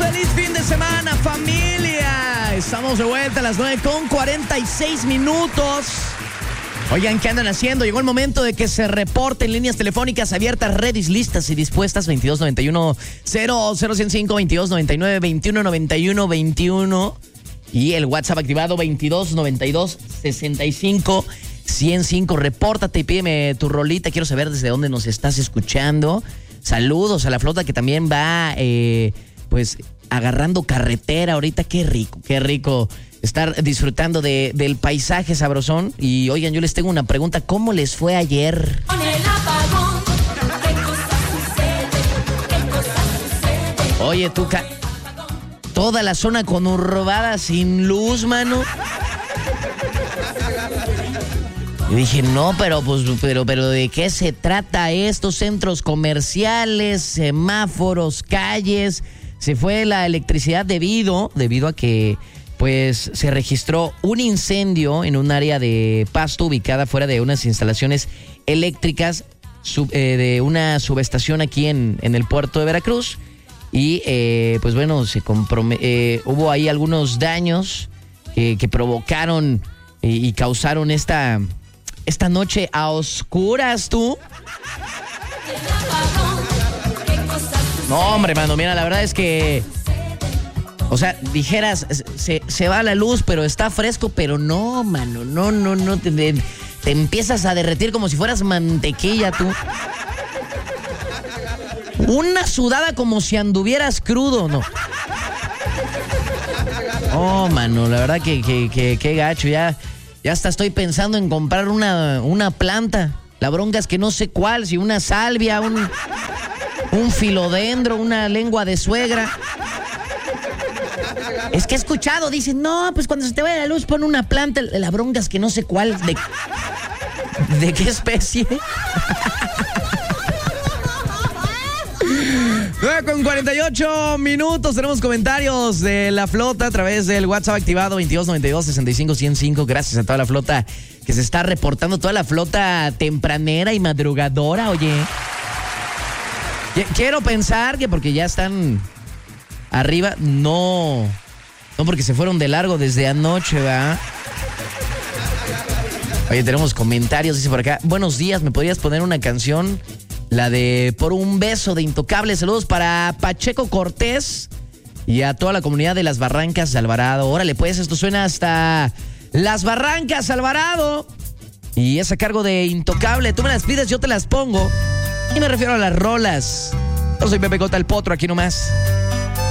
Feliz fin de semana, familia. Estamos de vuelta a las 9:46. Oigan, ¿qué andan haciendo? Llegó el momento de que se reporten líneas telefónicas abiertas, redes listas y dispuestas. 2291-00105, 2299-219121 y el WhatsApp activado 2292-65-105. Repórtate y pídeme tu rolita. Quiero saber desde dónde nos estás escuchando. Saludos a la flota que también va, pues, agarrando carretera ahorita. Qué rico estar disfrutando del paisaje sabrosón. Y oigan, yo les tengo una pregunta. ¿Cómo les fue ayer? Con el apagón, ¿qué cosa sucede? ¿Qué cosa sucede? Oye, Tuca, toda la zona conurbada sin luz, mano. Y dije, no, pero ¿de qué se trata esto? Centros comerciales, semáforos, calles. Se fue la electricidad debido a que pues se registró un incendio en un área de Pasto ubicada fuera de unas instalaciones eléctricas de una subestación aquí en el puerto de Veracruz. Y pues bueno, hubo ahí algunos daños que provocaron y causaron esta noche a oscuras, tú. No, hombre, mano, mira, la verdad es que, o sea, dijeras, se va la luz, pero está fresco, pero no, mano, no, te empiezas a derretir como si fueras mantequilla, tú. Una sudada como si anduvieras crudo, ¿no? Oh, mano, la verdad que gacho, ya hasta estoy pensando en comprar una planta. La bronca es que no sé cuál, si una salvia, un filodendro, una lengua de suegra. Es que he escuchado, dicen, no, pues cuando se te vaya la luz pon una planta. La bronca es que no sé cuál, de qué especie. 9:48. Tenemos comentarios de la flota a través del WhatsApp activado 2292-65-105. Gracias a toda la flota que se está reportando, toda la flota tempranera y madrugadora, oye. Quiero pensar que porque ya están arriba, no porque se fueron de largo desde anoche, ¿verdad? Oye, tenemos comentarios, dice por acá, buenos días, ¿me podrías poner una canción? La de Por un beso de Intocable. Saludos para Pacheco Cortés y a toda la comunidad de Las Barrancas, Alvarado. Órale, pues, esto suena hasta Las Barrancas, Alvarado. Y es a cargo de Intocable. Tú me las pides, yo te las pongo. Y me refiero a las rolas. Yo soy Pepe Cota, el Potro, aquí nomás.